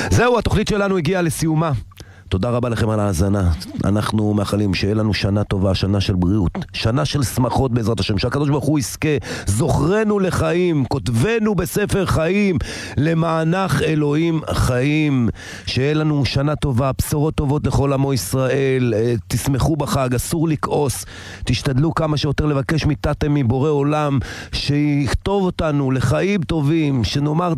זהו, התוכנית שלנו הגיעה לסיומה. תודה רבה לכם על ההאזנה. אנחנו מאחלים שיהיה לנו שנה טובה, שנה של בריאות, שנה של שמחות בעזרת השם, שהקדוש ברוך הוא יזכה, זוכרנו לחיים, כותבנו בספר חיים, למענך אלוהים חיים. שיהיה לנו שנה טובה, בשורות טובות לכל עמו ישראל. תשמחו בחג, אסור לכעוס, תשתדלו כמה שיותר לבקש מתתם מבורא עולם שיכתוב אותנו לחיים טובים, שנאמר